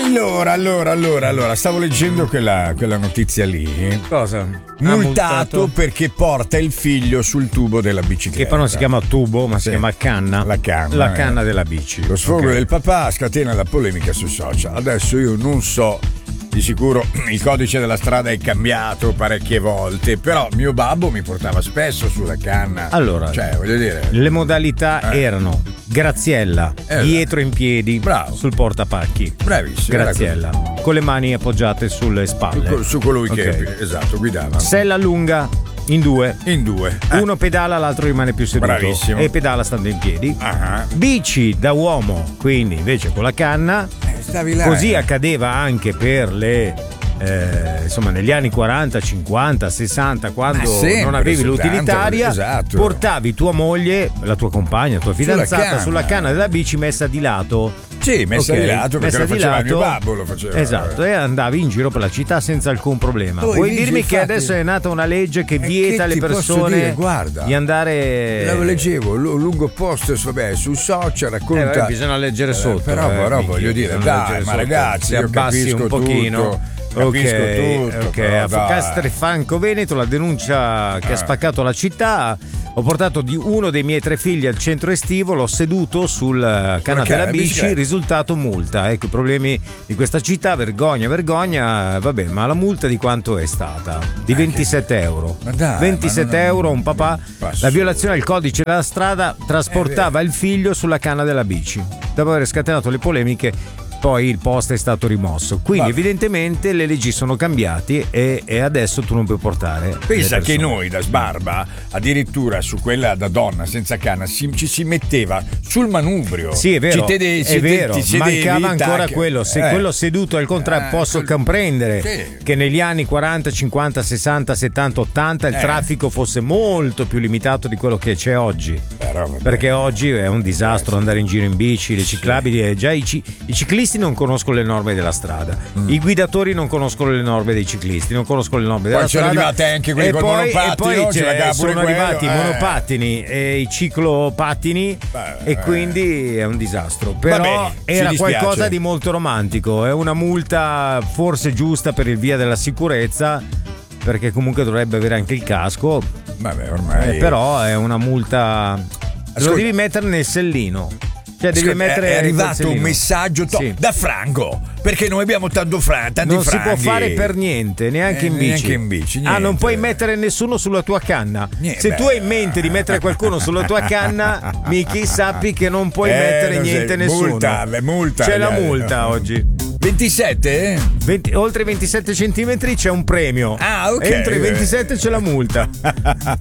Allora, stavo leggendo quella notizia lì. Cosa? Multato perché porta il figlio sul tubo della bicicletta. Che poi non si chiama tubo, ma si chiama canna. La canna. La canna della bici. Lo sfogo del papà scatena la polemica sui social. Adesso io non so, di sicuro il codice della strada è cambiato parecchie volte, però mio babbo mi portava spesso sulla canna. Allora, cioè, voglio dire, le modalità erano Graziella, dietro in piedi, bravo, sul portapacchi. Bravissimo. Graziella, con le mani appoggiate sulle spalle. Su colui che, esatto, guidava. Sella lunga, in due. Uno pedala, l'altro rimane più seduto. Bravissimo. E pedala stando in piedi. Uh-huh. Bici da uomo, quindi invece con la canna. Stavi là. Così accadeva anche per le insomma negli anni 40, 50, 60, quando non avevi l'utilitaria, esatto, portavi tua moglie, la tua compagna, tua fidanzata sulla canna della bici messa di lato. Sì, messa di lato, perché lo faceva mio babbo, lo faceva. Esatto, e andavi in giro per la città senza alcun problema. Puoi dirmi che adesso è nata una legge che vieta alle persone di andare. Lo leggevo, lungo post, vabbè, su social racconta. Bisogna leggere sotto. Però voglio dire, dai, ma ragazzi, io capisco un pochino. Tutto. Capisco tutto. A Castelfranco Veneto la denuncia che ha spaccato la città. Ho portato uno dei miei 3 figli al centro estivo, l'ho seduto sul canna della bici, risultato multa. Ecco i problemi di questa città, vergogna, vabbè, ma la multa di quanto è stata? Di 27 euro. 27 euro un papà. La violazione al codice della strada, trasportava il figlio sulla canna della bici. Dopo aver scatenato le polemiche, poi il post è stato rimosso, quindi evidentemente le leggi sono cambiate e adesso tu non puoi portare. Pensa che noi da Sbarba addirittura su quella da donna senza canna ci si metteva sul manubrio. Sì, è vero, è vero. Mancava ancora quello. Se quello seduto al contrario, posso comprendere che negli anni 40, 50, 60, 70, 80 il traffico fosse molto più limitato di quello che c'è oggi. Perché oggi è un disastro andare in giro in bici, le ciclabili, già i ciclisti non conoscono le norme della strada, i guidatori non conoscono le norme dei ciclisti, non conoscono le norme della strada. Poi sono arrivati anche quelli con monopattini, e poi sono arrivati i monopattini e i ciclopattini e quindi è un disastro. Però era qualcosa di molto romantico, è una multa forse giusta per il via della sicurezza, perché comunque dovrebbe avere anche il casco. Ormai però è una multa, lo devi mettere nel sellino. Cioè devi mettere, è arrivato un messaggio da Franco, perché noi abbiamo tanti franghi. Non si può fare per niente, neanche in bici. Non puoi mettere nessuno sulla tua canna. Se tu hai in mente di mettere qualcuno sulla tua canna, Miki, sappi che non puoi mettere niente, nessuno. Multa. C'è la multa oggi. 27? Oltre 27 centimetri c'è un premio. Ok. Entro i 27 c'è la multa.